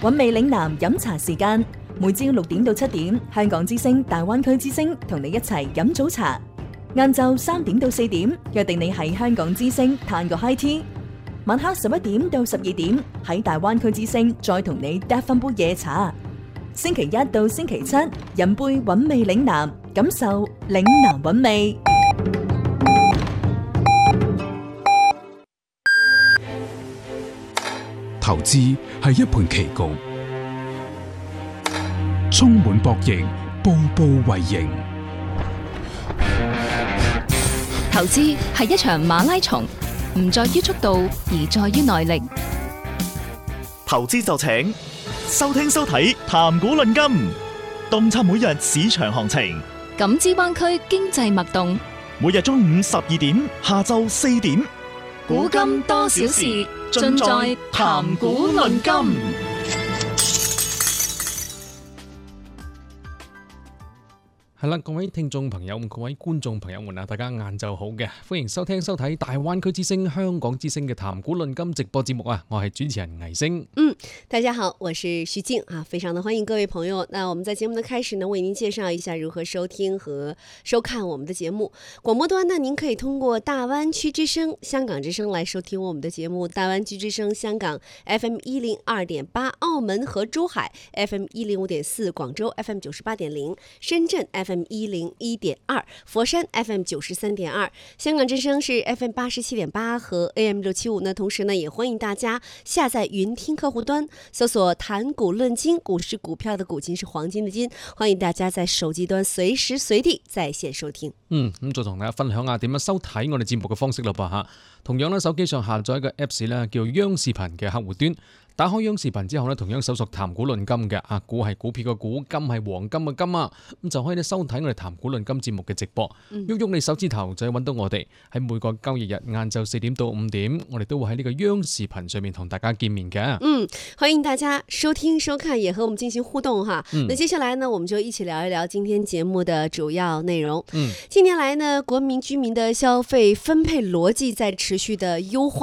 韻味嶺南飲茶時間，每朝6點到7點，香港之聲大灣區之聲同你一齊飲早茶。晏晝3點到4點，約定你喺香港之聲嘆個 high tea。晚黑11點到12點，喺大灣區之聲再同你嗒翻杯夜茶。星期一到星期七，飲杯韻味嶺南，感受嶺南韻味。 投資係一盤棋局，充滿博弈，步步為營。 投資係一場馬拉松，唔在於速度，而在於耐力。 投資就請收聽收睇談股論金，洞察每日市場行情， 感知灣區經濟脈動。 每日中午12點，下晝4點， 古今多少事，盡在談股論金。 係啦，各位聽眾朋友、各位觀眾朋友們啊，大家晏晝好嘅，歡迎收聽收睇大灣區之聲、香港之聲嘅談股論金直播節目啊！我係主持人倪星。 大家好，我是徐靜啊，非常的歡迎各位朋友。那我們在節目的開始呢，為您介紹一下如何收聽和收看我們的節目。廣播端呢，您可以通過大灣區之聲、香港之聲來收聽我們的節目。大灣區之聲香港 FM 102.8，澳門和珠海 FM 105.4，廣州 FM 98.0，深圳 FM 101.2，佛山 FM 93.2，香港之聲是 FM 87.8和 AM 675。那同時呢，也歡迎大家下載雲聽客戶端，搜索談股論金，股是股票的股，金是黃金的金，歡迎大家在手機端隨時隨地在線收聽。 咁再同大家分享下點樣收睇我哋節目嘅方式咯噃吓。同樣咧，手機上下載一個 Apps 咧，叫央視頻嘅客戶端。打開央視頻之後咧，同樣搜索談股論金嘅啊，股係股票嘅股，金係黃金嘅金啊，咁就可以咧收睇我哋談股論金節目嘅直播。喐喐你手指頭就可以揾到我哋，喺每個交易日晏晝4點到5點，我哋都會喺呢個央視頻上面同大家見面嘅。 歡迎大家收聽收看，也和我們進行互動哈。那接下來呢，我們就一起聊一聊今天節目的主要內容。近年來呢，國民居民的消費分配邏輯在持續的優化。